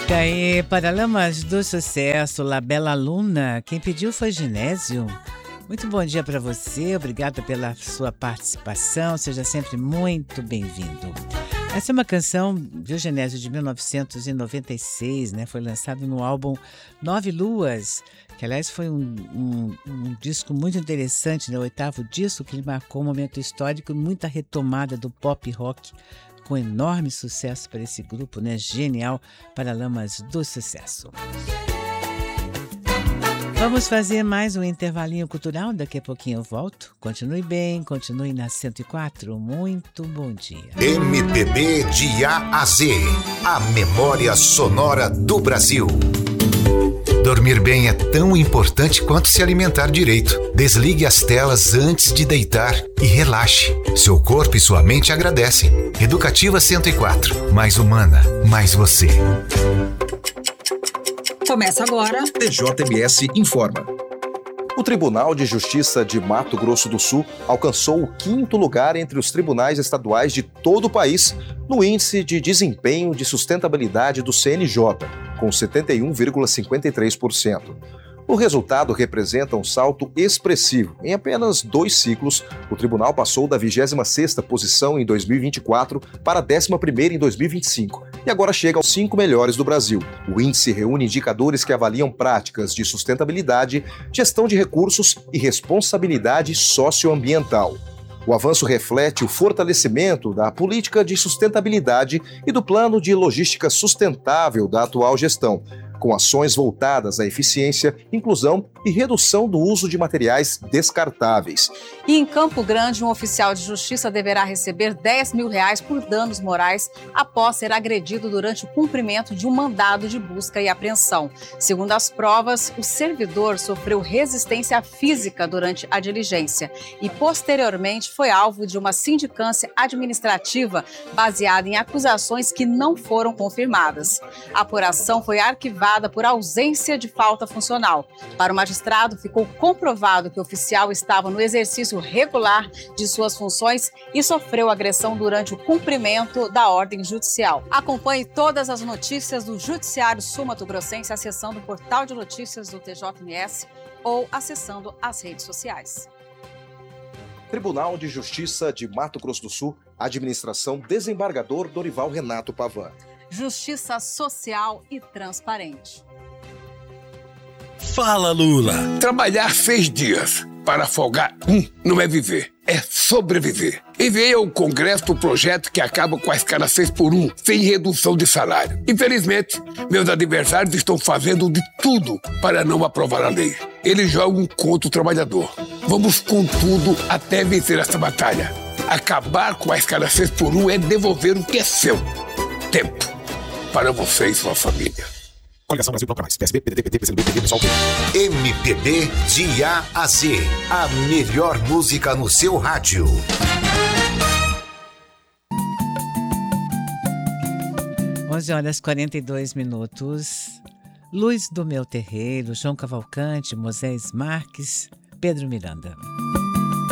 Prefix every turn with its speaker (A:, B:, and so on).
A: E aí, Paralamas do Sucesso, La Bella Luna. Quem pediu foi Genésio. Muito bom dia para você, obrigada pela sua participação, seja sempre muito bem-vindo. Essa é uma canção, viu, Genésio, de 1996, né? Foi lançado no álbum Nove Luas, que aliás foi um disco muito interessante, né? O 8º disco, que marcou um momento histórico e muita retomada do pop rock, com enorme sucesso para esse grupo, né? Genial, Paralamas do Sucesso. Vamos fazer mais um intervalinho cultural, daqui a pouquinho eu volto. Continue bem, continue na 104. Muito bom dia.
B: MPB de A a Z, a memória sonora do Brasil. Dormir bem é tão importante quanto se alimentar direito. Desligue as telas antes de deitar e relaxe. Seu corpo e sua mente agradecem. Educativa 104, mais humana, mais você.
C: Começa agora.
D: TJMS informa. O Tribunal de Justiça de Mato Grosso do Sul alcançou o 5º lugar entre os tribunais estaduais de todo o país no Índice de Desempenho de Sustentabilidade do CNJ, com 71,53%. O resultado representa um salto expressivo. Em apenas 2 ciclos, o tribunal passou da 26ª posição em 2024 para a 11ª em 2025 e agora chega aos 5 melhores do Brasil. O índice reúne indicadores que avaliam práticas de sustentabilidade, gestão de recursos e responsabilidade socioambiental. O avanço reflete o fortalecimento da política de sustentabilidade e do plano de logística sustentável da atual gestão, com ações voltadas à eficiência, inclusão e redução do uso de materiais descartáveis.
C: E em Campo Grande, um oficial de justiça deverá receber R$10 mil por danos morais após ser agredido durante o cumprimento de um mandado de busca e apreensão. Segundo as provas, o servidor sofreu resistência física durante a diligência e, posteriormente, foi alvo de uma sindicância administrativa baseada em acusações que não foram confirmadas. A apuração foi arquivada por ausência de falta funcional. Para o magistrado, ficou comprovado que o oficial estava no exercício regular de suas funções e sofreu agressão durante o cumprimento da ordem judicial. Acompanhe todas as notícias do Judiciário Sul-Mato-Grossense acessando o portal de notícias do TJMS ou acessando as redes sociais.
D: Tribunal de Justiça de Mato Grosso do Sul, Administração Desembargador Dorival Renato Pavan.
C: Justiça social e transparente.
E: Fala, Lula. Trabalhar 6 dias para folgar não é viver, é sobreviver. Enviei ao Congresso o projeto que acaba com a escala 6x1, sem redução de salário. Infelizmente, meus adversários estão fazendo de tudo para não aprovar a lei. Eles jogam contra o trabalhador. Vamos com tudo até vencer essa batalha. Acabar com a escala 6x1 é devolver o que é seu. Tempo para você e sua família.
F: Coligação Brasil Bloco Mais. PSB, PDT, PT, PCdoB, PV, PSOL,
B: MPB de A a Z, a melhor música no seu rádio.
A: 11h42. Luz do Meu Terreiro, João Cavalcante, Moisés Marques, Pedro Miranda.